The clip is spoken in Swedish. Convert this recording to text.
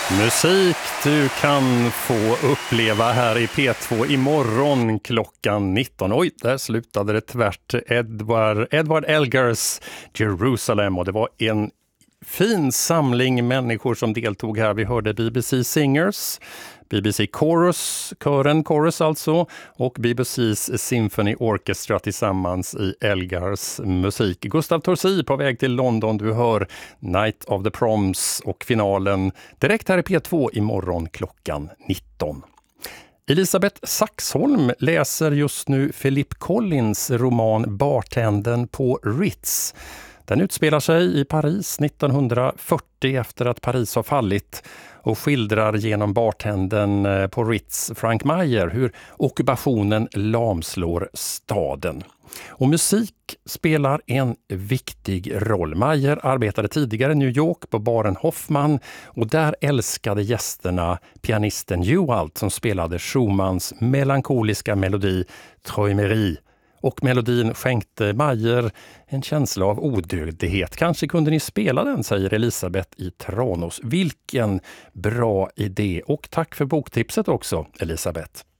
Musik du kan få uppleva här i P2 imorgon klockan 19. Oj, där slutade det tvärt. Edward Elgars Jerusalem, och det var en fin samling människor som deltog här. Vi hörde BBC Singers, BBC kören Chorus alltså, och BBC's Symphony Orchestra tillsammans i Elgars musik. Gustav Torsi på väg till London, du hör Night of the Proms och finalen direkt här i P2 imorgon klockan 19. Elisabeth Saxholm läser just nu Philip Collins roman Bartendern på Ritz. Den utspelar sig i Paris 1940 efter att Paris har fallit och skildrar genom bartendern på Ritz, Frank Meyer, hur ockupationen lamslår staden. Och musik spelar en viktig roll. Meyer arbetade tidigare i New York på baren Hoffman, och där älskade gästerna pianisten Ewald som spelade Schumanns melankoliska melodi Träumerie. Och melodin skänkte Meyer en känsla av odödlighet. Kanske kunde ni spela den, säger Elisabeth i Tranås. Vilken bra idé! Och tack för boktipset också, Elisabeth.